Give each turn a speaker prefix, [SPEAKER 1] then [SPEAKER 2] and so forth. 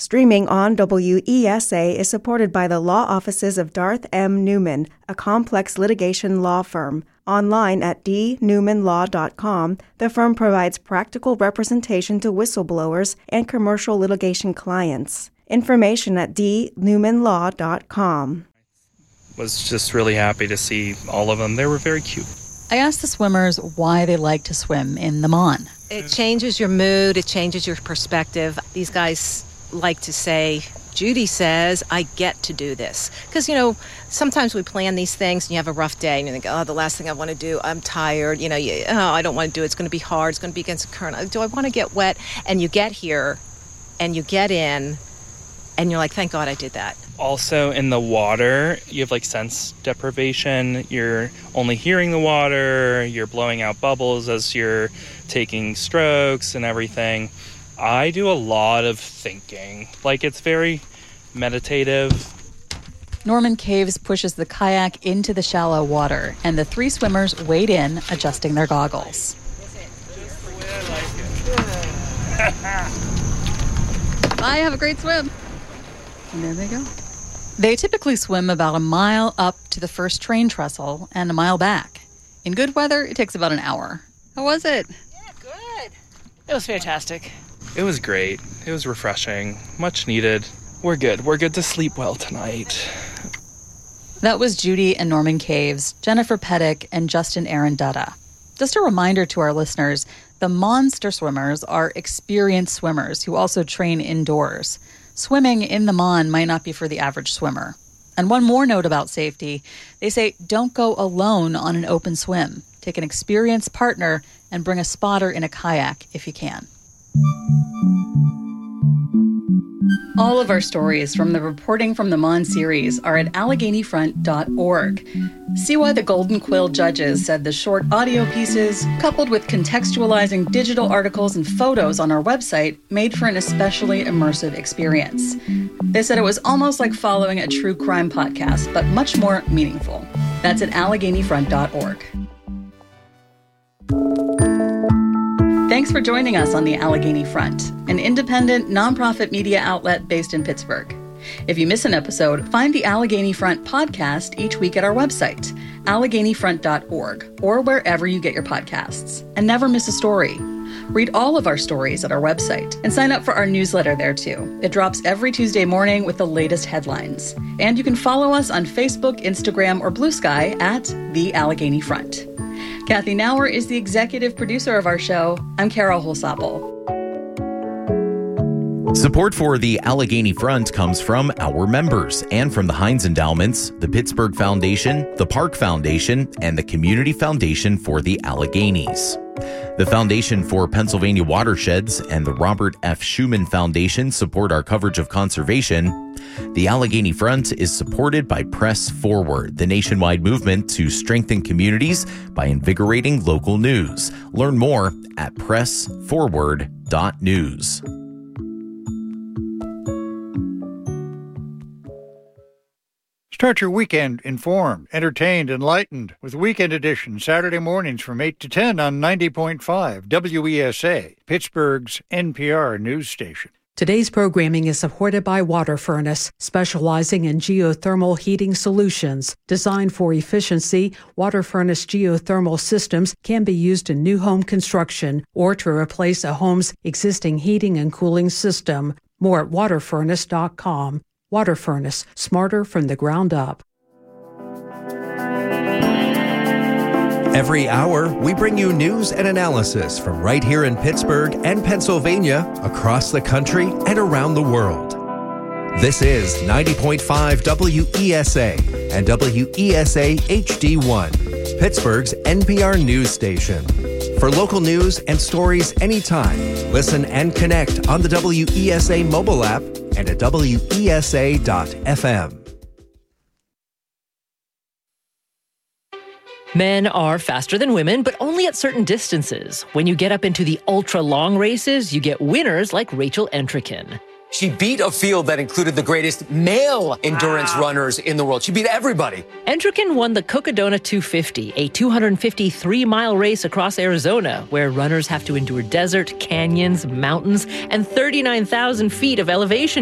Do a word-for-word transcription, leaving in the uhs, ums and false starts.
[SPEAKER 1] Streaming on W E S A is supported by the law offices of Darth M. Newman, a complex litigation law firm. Online at d newman law dot com, the firm provides practical representation to whistleblowers and commercial litigation clients. Information at d newman law dot com.
[SPEAKER 2] Was just really happy to see all of them. They were very cute.
[SPEAKER 3] I asked the swimmers why they like to swim in the Mon.
[SPEAKER 4] It changes your mood. It changes your perspective. These guys like to say, Judy says, I get to do this. Because, you know, sometimes we plan these things and you have a rough day and you think, oh, the last thing I want to do, I'm tired. You know, you, oh, I don't want to do it. It's going to be hard. It's going to be against the current. Do I want to get wet? And you get here and you get in and you're like, thank God I did that.
[SPEAKER 2] Also in the water, you have like sense deprivation. You're only hearing the water. You're blowing out bubbles as you're taking strokes and everything. I do a lot of thinking. Like, it's very meditative.
[SPEAKER 3] Norman Caves pushes the kayak into the shallow water, and the three swimmers wade in, adjusting their goggles. Bye, have a great swim. And there they go. They typically swim about a mile up to the first train trestle and a mile back. In good weather, it takes about an hour. How was it?
[SPEAKER 4] Yeah, good.
[SPEAKER 5] It was fantastic.
[SPEAKER 2] It was great. It was refreshing. Much needed. We're good. We're good to sleep well tonight.
[SPEAKER 3] That was Judy and Norman Caves, Jennifer Pettick, and Justin Arendutta. Just a reminder to our listeners, the monster swimmers are experienced swimmers who also train indoors. Swimming in the Mon might not be for the average swimmer. And one more note about safety. They say don't go alone on an open swim. Take an experienced partner and bring a spotter in a kayak if you can. All of our stories from the Reporting from the Mon series are at Allegheny Front dot org. See why the Golden Quill judges said the short audio pieces, coupled with contextualizing digital articles and photos on our website, made for an especially immersive experience. They said it was almost like following a true crime podcast, but much more meaningful. That's at Allegheny Front dot org. Thanks for joining us on the Allegheny Front, an independent, nonprofit media outlet based in Pittsburgh. If you miss an episode, find the Allegheny Front podcast each week at our website, Allegheny Front dot org, or wherever you get your podcasts. And never miss a story. Read all of our stories at our website and sign up for our newsletter there too. It drops every Tuesday morning with the latest headlines. And you can follow us on Facebook, Instagram, or Blue Sky at The Allegheny Front. Kathy Nauer is the executive producer of our show. I'm Carol Holsapple.
[SPEAKER 6] Support for the Allegheny Front comes from our members and from the Heinz Endowments, the Pittsburgh Foundation, the Park Foundation, and the Community Foundation for the Alleghenies. The Foundation for Pennsylvania Watersheds and the Robert F. Schuman Foundation support our coverage of conservation. The Allegheny Front is supported by Press Forward, the nationwide movement to strengthen communities by invigorating local news. Learn more at press forward dot news.
[SPEAKER 7] Start your weekend informed, entertained, enlightened with Weekend Edition Saturday mornings from eight to ten on ninety point five W E S A, Pittsburgh's N P R news station.
[SPEAKER 8] Today's programming is supported by Water Furnace, specializing in geothermal heating solutions. Designed for efficiency, Water Furnace geothermal systems can be used in new home construction or to replace a home's existing heating and cooling system. More at water furnace dot com. Water Furnace, smarter from the ground up.
[SPEAKER 9] Every hour, we bring you news and analysis from right here in Pittsburgh and Pennsylvania, across the country, and around the world. This is ninety point five W E S A and W E S A H D one, Pittsburgh's N P R news station. For local news and stories anytime, listen and connect on the W E S A mobile app and at W E S A dot F M.
[SPEAKER 5] Men are faster than women, but only at certain distances. When you get up into the ultra-long races, you get winners like Rachel Entrekin.
[SPEAKER 10] She beat a field that included the greatest male endurance wow. runners in the world. She beat everybody.
[SPEAKER 5] Entrekin won the Cocodona two fifty, a two hundred fifty-three mile race across Arizona, where runners have to endure desert, canyons, mountains, and thirty-nine thousand feet of elevation